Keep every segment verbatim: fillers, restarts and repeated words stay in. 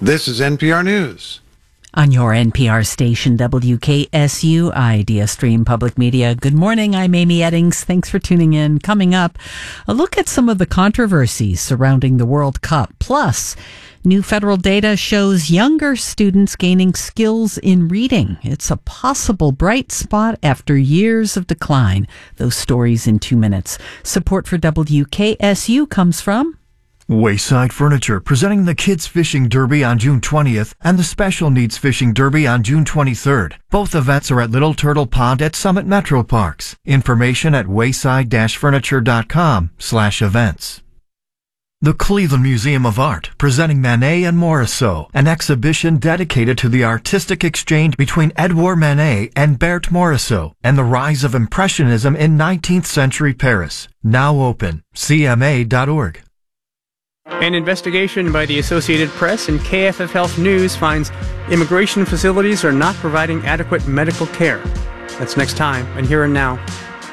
This is N P R News. On your N P R station, W K S U, Idea Stream Public Media. Good morning, I'm Amy Eddings. Thanks for tuning in. Coming up, a look at some of the controversies surrounding the World Cup. Plus, new federal data shows younger students gaining skills in reading. It's a possible bright spot after years of decline. Those stories in two minutes. Support for W K S U comes from Wayside Furniture, presenting the Kids Fishing Derby on June twentieth and the Special Needs Fishing Derby on June twenty-third. Both events are at Little Turtle Pond at Summit Metro Parks. Information at wayside-furniture.com slash events. The Cleveland Museum of Art, presenting Manet and Morisot, an exhibition dedicated to the artistic exchange between Edouard Manet and Berthe Morisot, and the rise of Impressionism in nineteenth century Paris. Now open. C M A dot org. An investigation by the Associated Press and K F F Health News finds immigration facilities are not providing adequate medical care. That's next time and Here and Now.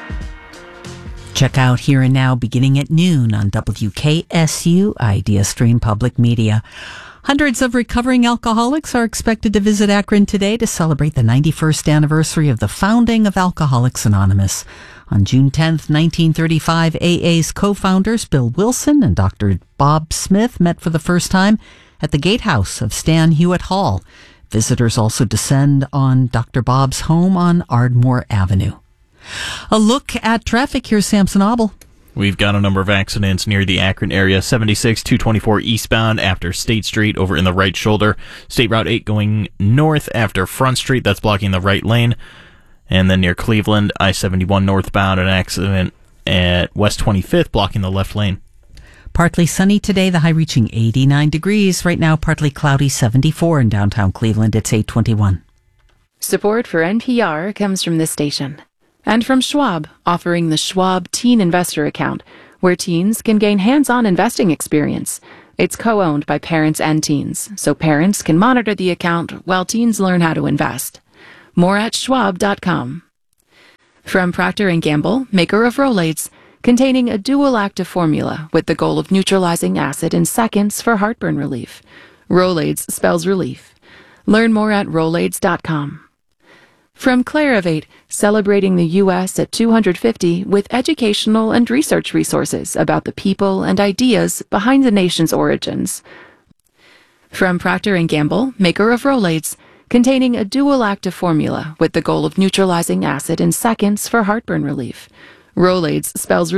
Check out Here and Now beginning at noon on W K S U, Idea Stream Public Media. Hundreds of recovering alcoholics are expected to visit Akron today to celebrate the ninety-first anniversary of the founding of Alcoholics Anonymous. On June tenth, nineteen thirty-five, A A's co-founders Bill Wilson and Doctor Bob Smith met for the first time at the gatehouse of Stan Hewitt Hall. Visitors also descend on Doctor Bob's home on Ardmore Avenue. A look at traffic. Here's Samson Obel. We've got a number of accidents near the Akron area. seventy-six, two twenty-four eastbound after State Street over in the right shoulder. State Route eight going north after Front Street. That's blocking the right lane. And then near Cleveland, I seventy-one northbound, an accident at West twenty-fifth blocking the left lane. Partly sunny today, the high reaching eighty-nine degrees. Right now, partly cloudy, seventy-four in downtown Cleveland. It's eight twenty-one. Support for N P R comes from this station. And from Schwab, offering the Schwab Teen Investor Account, where teens can gain hands-on investing experience. It's co-owned by parents and teens, so parents can monitor the account while teens learn how to invest. More at schwab dot com. From Procter and Gamble, maker of Rolaids, containing a dual active formula with the goal of neutralizing acid in seconds for heartburn relief. Rolaids spells relief. Learn more at rolaids dot com. From Clarivate, celebrating the U S at two hundred fifty with educational and research resources about the people and ideas behind the nation's origins. From Procter and Gamble, maker of Rolaids, containing a dual active formula with the goal of neutralizing acid in seconds for heartburn relief. Rolaids spells